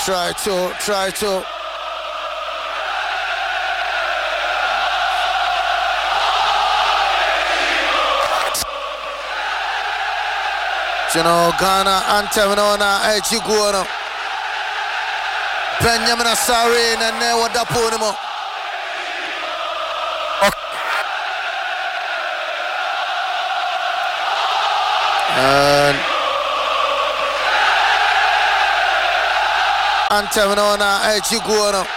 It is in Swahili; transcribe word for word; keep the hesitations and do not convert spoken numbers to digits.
Try to, try to. You know, Ghana anthem na echiguano. Benjamin Asare na ne wadapo mo. And anthem na echiguano.